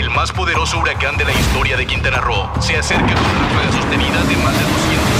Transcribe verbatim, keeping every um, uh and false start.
El más poderoso huracán de la historia de Quintana Roo se acerca con ráfagas sostenidas de más de doscientos